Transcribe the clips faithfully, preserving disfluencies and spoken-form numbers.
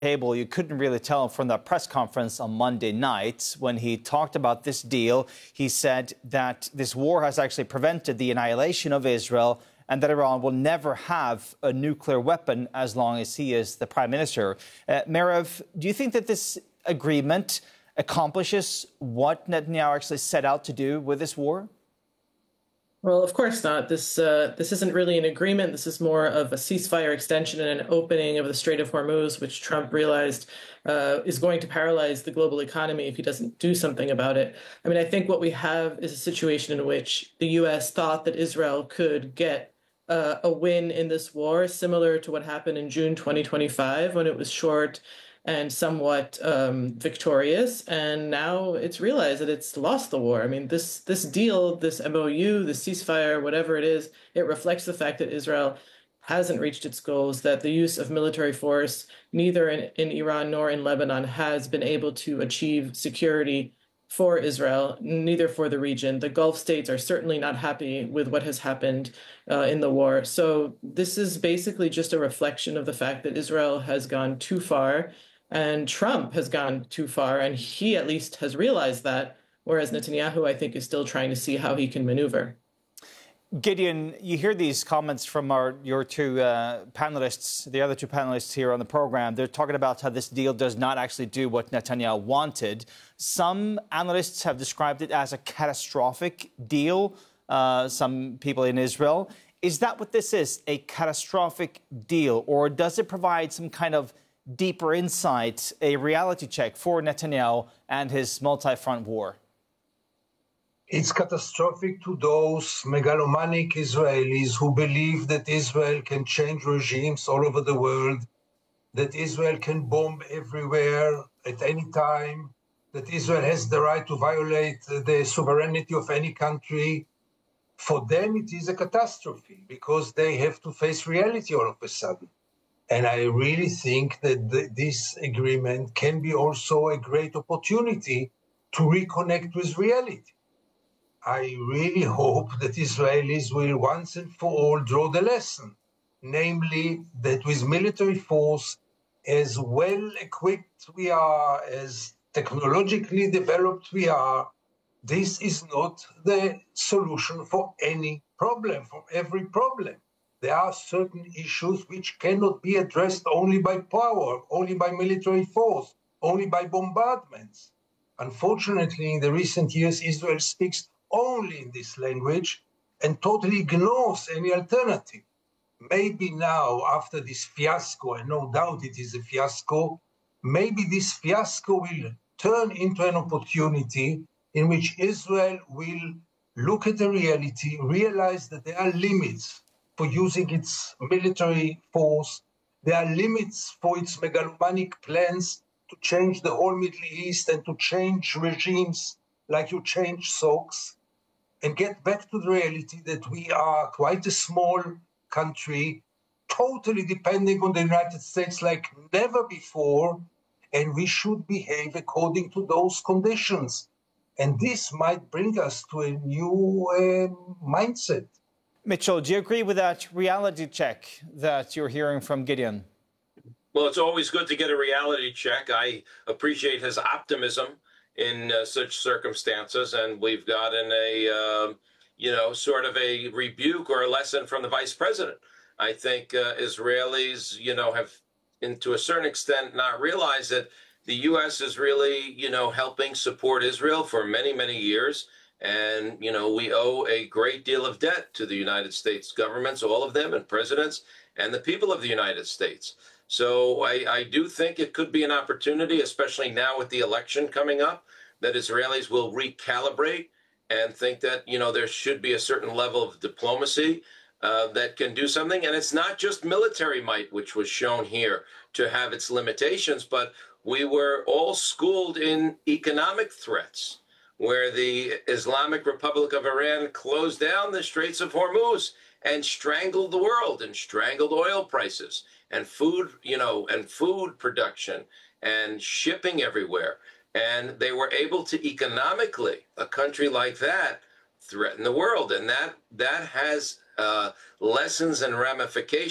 Table, you couldn't really tell from the press conference on Monday night when he talked about this deal. He said that this war has actually prevented the annihilation of Israel and that Iran will never have a nuclear weapon as long as he is the prime minister. Uh, Meirav, do you think that this agreement accomplishes what Netanyahu actually set out to do with this war? Well, of course not. This uh, this isn't really an agreement. This is more of a ceasefire extension and an opening of the Strait of Hormuz, which Trump realized uh, is going to paralyze the global economy if he doesn't do something about it. I mean, I think what we have is a situation in which the U S thought that Israel could get uh, a win in this war, similar to what happened in June twenty twenty-five when it was short and somewhat um, victorious, and now it's realized that it's lost the war. I mean, this this deal, this M O U, this ceasefire, whatever it is, it reflects the fact that Israel hasn't reached its goals, that the use of military force, neither in, in Iran nor in Lebanon, has been able to achieve security for Israel, neither for the region. The Gulf states are certainly not happy with what has happened uh, in the war. So this is basically just a reflection of the fact that Israel has gone too far, and Trump has gone too far, and he at least has realized that, whereas Netanyahu, I think, is still trying to see how he can maneuver. Gideon, you hear these comments from our your two uh, panelists, the other two panelists here on the program. They're talking about how this deal does not actually do what Netanyahu wanted. Some analysts have described it as a catastrophic deal, uh, some people in Israel. Is that what this is, a catastrophic deal, or does it provide some kind of deeper insight, a reality check for Netanyahu and his multi-front war? It's catastrophic to those megalomaniac Israelis who believe that Israel can change regimes all over the world, that Israel can bomb everywhere at any time, that Israel has the right to violate the sovereignty of any country. For them, it is a catastrophe because they have to face reality all of a sudden. And I really think that the, this agreement can be also a great opportunity to reconnect with reality. I really hope that Israelis will once and for all draw the lesson, namely that with military force, as well equipped we are, as technologically developed we are, this is not the solution for any problem, for every problem. There are certain issues which cannot be addressed only by power, only by military force, only by bombardments. Unfortunately, in the recent years, Israel speaks only in this language and totally ignores any alternative. Maybe now, after this fiasco, and no doubt it is a fiasco, maybe this fiasco will turn into an opportunity in which Israel will look at the reality, realize that there are limits for using its military force. There are limits for its megalomaniac plans to change the whole Middle East and to change regimes like you change socks, and get back to the reality that we are quite a small country, totally depending on the United States like never before, and we should behave according to those conditions. And this might bring us to a new uh, mindset. Mitchell, do you agree with that reality check that you're hearing from Gideon? Well, it's always good to get a reality check. I appreciate his optimism in uh, such circumstances, and we've gotten a, uh, you know, sort of a rebuke or a lesson from the vice president. I think uh, Israelis, you know, have, in, to a certain extent, not realized that the U S is really, you know, helping support Israel for many, many years. And, you know, we owe a great deal of debt to the United States governments, all of them, and presidents, and the people of the United States. So I, I do think it could be an opportunity, especially now with the election coming up, that Israelis will recalibrate and think that, you know, there should be a certain level of diplomacy uh, that can do something. And it's not just military might, which was shown here to have its limitations, but we were all schooled in economic threats, where the Islamic Republic of Iran closed down the Straits of Hormuz and strangled the world and strangled oil prices and food, you know, and food production and shipping everywhere. And they were able to economically, a country like that, threaten the world. And that that has uh, lessons and ramifications,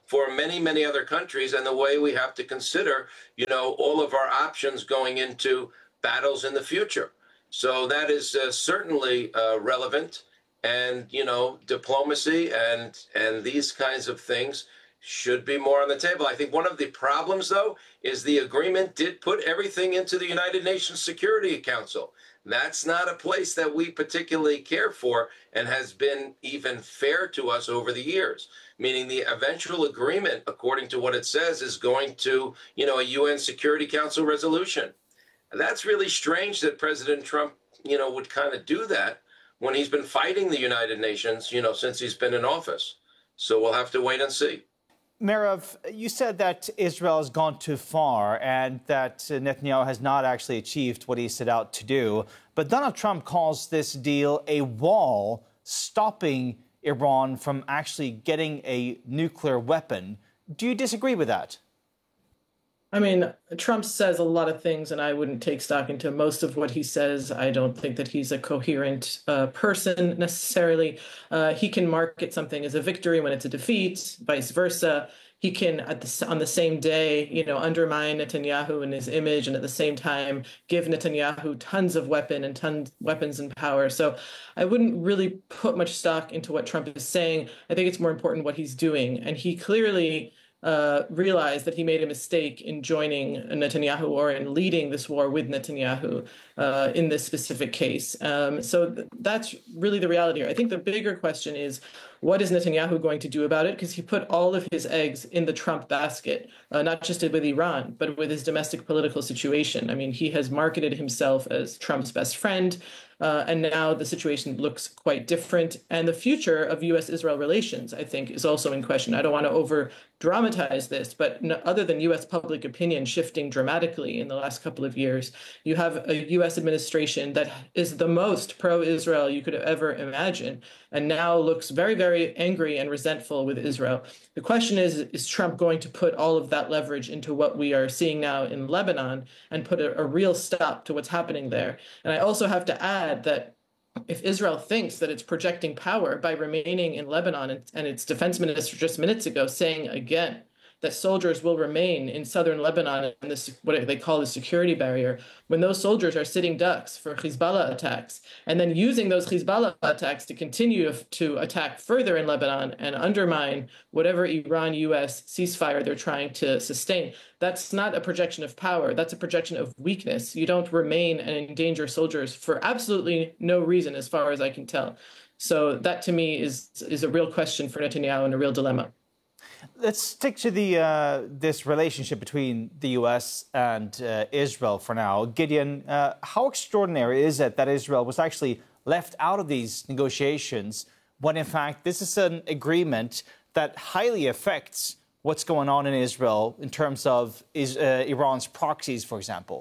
for many, many other countries, and the way we have to consider, you know, all of our options going into battles in the future. So that is uh, certainly uh, relevant, and, you know, diplomacy and and these kinds of things should be more on the table. I think one of the problems, though, is the agreement did put everything into the United Nations Security Council. That's not a place that we particularly care for and has been even fair to us over the years, meaning the eventual agreement, according to what it says, is going to, you know, a U N Security Council resolution. And that's really strange that President Trump, you know, would kind of do that when he's been fighting the United Nations, you know, since he's been in office. So we'll have to wait and see. Meirav, you said that Israel has gone too far and that Netanyahu has not actually achieved what he set out to do. But Donald Trump calls this deal a wall stopping Iran from actually getting a nuclear weapon. Do you disagree with that? I mean, Trump says a lot of things, and I wouldn't take stock into most of what he says. I don't think that he's a coherent uh, person necessarily. Uh, he can market something as a victory when it's a defeat, vice versa. He can, at the, on the same day, you know, undermine Netanyahu and his image, and at the same time give Netanyahu tons of weapon and tons weapons and power. So I wouldn't really put much stock into what Trump is saying. I think it's more important what he's doing, and he clearly Uh, realized that he made a mistake in joining Netanyahu or in leading this war with Netanyahu uh, in this specific case. Um, so th- that's really the reality here. I think the bigger question is, what is Netanyahu going to do about it? Because he put all of his eggs in the Trump basket, uh, not just with Iran, but with his domestic political situation. I mean, he has marketed himself as Trump's best friend. Uh, and now the situation looks quite different. And the future of U S Israel relations, I think, is also in question. I don't want to over dramatize this, but no, other than U S public opinion shifting dramatically in the last couple of years, you have a U S administration that is the most pro-Israel you could ever imagine, and now looks very, very angry and resentful with Israel. The question is, is Trump going to put all of that leverage into what we are seeing now in Lebanon and put a, a real stop to what's happening there? And I also have to add that if Israel thinks that it's projecting power by remaining in Lebanon, and, and its defense minister just minutes ago saying again that soldiers will remain in southern Lebanon and this, what they call the security barrier, when those soldiers are sitting ducks for Hezbollah attacks, and then using those Hezbollah attacks to continue to attack further in Lebanon and undermine whatever Iran-U S ceasefire they're trying to sustain, that's not a projection of power. That's a projection of weakness. You don't remain and endanger soldiers for absolutely no reason, as far as I can tell. So that, to me, is, is a real question for Netanyahu and a real dilemma. Let's stick to the uh, this relationship between the U S and uh, Israel for now. Gideon, uh, how extraordinary is it that Israel was actually left out of these negotiations when, in fact, this is an agreement that highly affects what's going on in Israel in terms of is, uh, Iran's proxies, for example?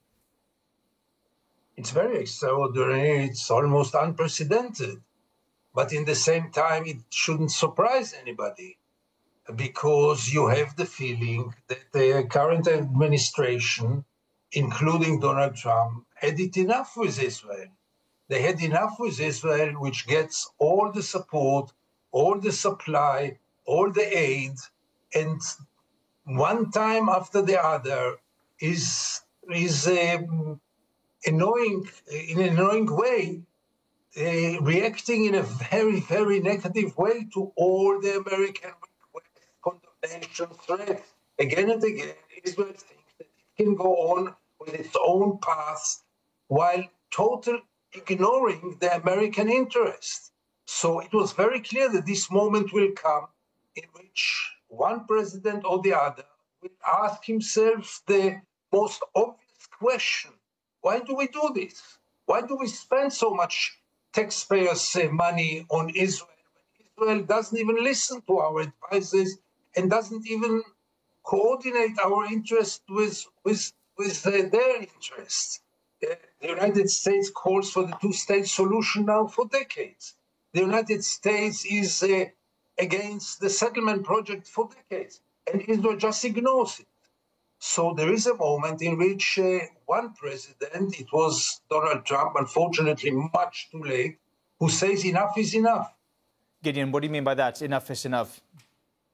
It's very extraordinary. It's almost unprecedented. But in the same time, it shouldn't surprise anybody, because you have the feeling that the current administration, including Donald Trump, had it enough with Israel. They had enough with Israel, which gets all the support, all the supply, all the aid, and one time after the other is is um, annoying in an annoying way, uh, reacting in a very, very negative way to all the American condemnation threats. Again and again, Israel thinks that it can go on with its own path while totally ignoring the American interest. So it was very clear that this moment will come in which one president or the other will ask himself the most obvious question: why do we do this? Why do we spend so much taxpayers' money on Israel when Israel doesn't even listen to our advices and doesn't even coordinate our interest with, with, with uh, their interests? Uh, the United States calls for the two-state solution now for decades. The United States is uh, against the settlement project for decades, and Israel just ignores it. So there is a moment in which uh, one president, it was Donald Trump, unfortunately much too late, who says enough is enough. Gideon, what do you mean by that? Enough is enough.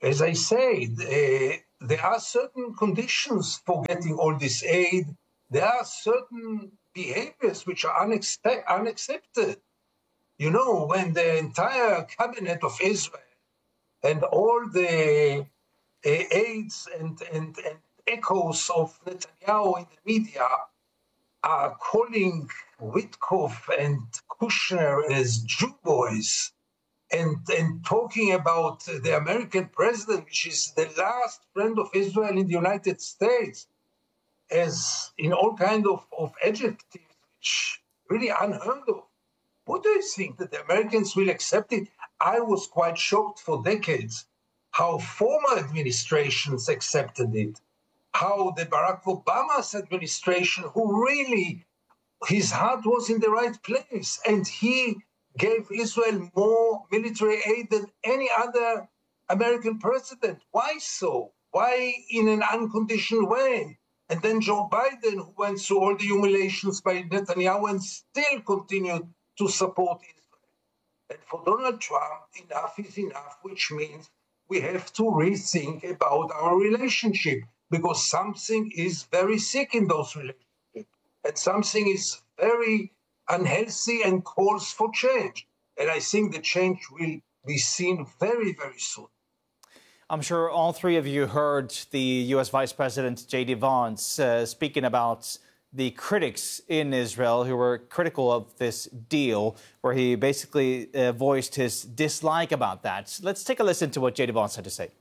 as I said, uh, there are certain conditions for getting all this aid. There are certain behaviors which are unexpe- unaccepted. You know, when the entire cabinet of Israel and all the uh, aides and, and, and echoes of Netanyahu in the media are calling Witkoff and Kushner as Jew boys, and, and talking about the American president, which is the last friend of Israel in the United States, as in all kinds of, of adjectives, which really unheard of. What do you think, that the Americans will accept it? I was quite shocked for decades how former administrations accepted it, how the Barack Obama's administration, who really, his heart was in the right place, and he gave Israel more military aid than any other American president. Why so? Why in an unconditional way? And then Joe Biden, who went through all the humiliations by Netanyahu and still continued to support Israel. And for Donald Trump, enough is enough, which means we have to rethink about our relationship, because something is very sick in those relationships, and something is very unhealthy and calls for change. And I think the change will be seen very, very soon. I'm sure all three of you heard the U S Vice President J D Vance uh, speaking about the critics in Israel who were critical of this deal, where he basically uh, voiced his dislike about that. Let's take a listen to what J D Vance had to say.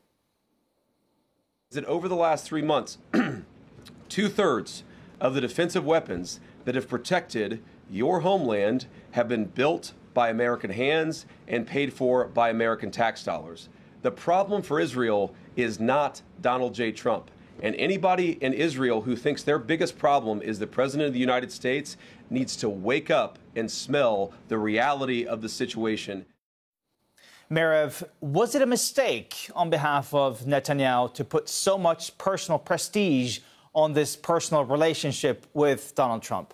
That over the last three months, two-thirds of the defensive weapons that have protected your homeland have been built by American hands and paid for by American tax dollars. The problem for Israel is not Donald J. Trump. And anybody in Israel who thinks their biggest problem is the President of the United States needs to wake up and smell the reality of the situation. Merev, was it a mistake on behalf of Netanyahu to put so much personal prestige on this personal relationship with Donald Trump?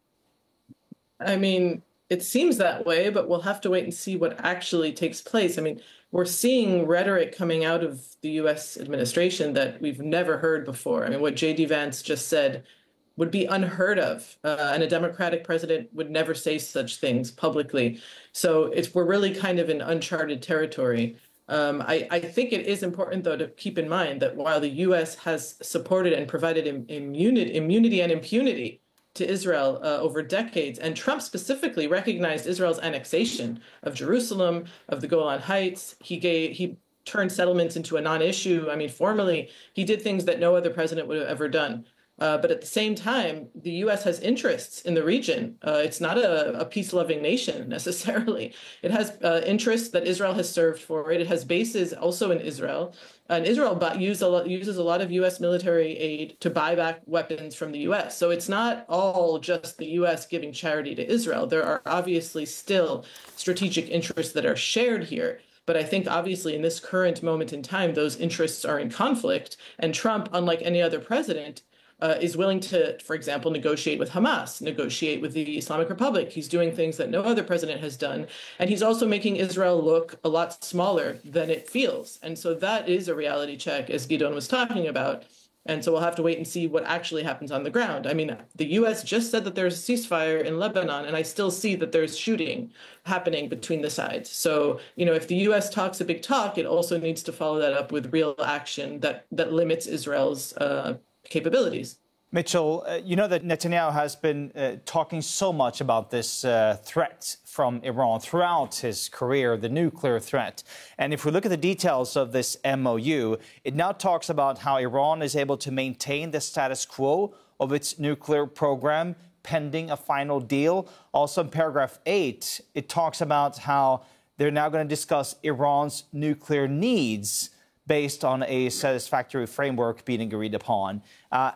I mean, it seems that way, but we'll have to wait and see what actually takes place. I mean, we're seeing rhetoric coming out of the U S administration that we've never heard before. I mean, what J D Vance just said would be unheard of, uh, and a Democratic president would never say such things publicly. So it's we're really kind of in uncharted territory. Um, I, I think it is important, though, to keep in mind that while the U S has supported and provided im- immunity, immunity and impunity to Israel uh, over decades, and Trump specifically recognized Israel's annexation of Jerusalem, of the Golan Heights. He gave he turned settlements into a non-issue. I mean, formally, he did things that no other president would have ever done. Uh, but at the same time, the U S has interests in the region. Uh, it's not a, a peace-loving nation necessarily. It has uh, interests that Israel has served for it. It has bases also in Israel. And Israel use a lot, uses a lot of U S military aid to buy back weapons from the U S. So it's not all just the U S giving charity to Israel. There are obviously still strategic interests that are shared here. But I think obviously in this current moment in time, those interests are in conflict. And Trump, unlike any other president, Uh, is willing to, for example, negotiate with Hamas, negotiate with the Islamic Republic. He's doing things that no other president has done. And he's also making Israel look a lot smaller than it feels. And so that is a reality check, as Gidon was talking about. And so we'll have to wait and see what actually happens on the ground. I mean, the U S just said that there's a ceasefire in Lebanon, and I still see that there's shooting happening between the sides. So, you know, if the U S talks a big talk, it also needs to follow that up with real action that, that limits Israel's uh, capabilities. Mitchell, uh, you know that Netanyahu has been uh, talking so much about this uh, threat from Iran throughout his career, the nuclear threat. And if we look at the details of this M O U, it now talks about how Iran is able to maintain the status quo of its nuclear program pending a final deal. Also in paragraph eight, it talks about how they're now going to discuss Iran's nuclear needs based on a satisfactory framework being agreed upon. Uh,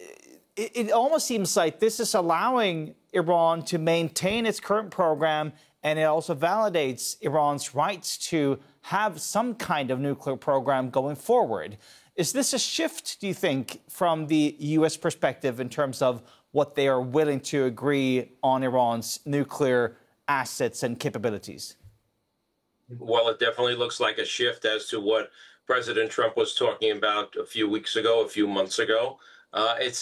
it, it almost seems like this is allowing Iran to maintain its current program, and it also validates Iran's rights to have some kind of nuclear program going forward. Is this a shift, do you think, from the U S perspective in terms of what they are willing to agree on Iran's nuclear assets and capabilities? Well, it definitely looks like a shift as to what President Trump was talking about a few weeks ago, a few months ago. Uh, it's